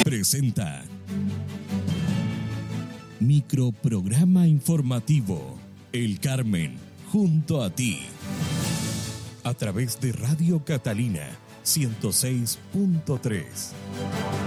presenta microprograma informativo El Carmen junto a ti a través de Radio Catalina 106.3.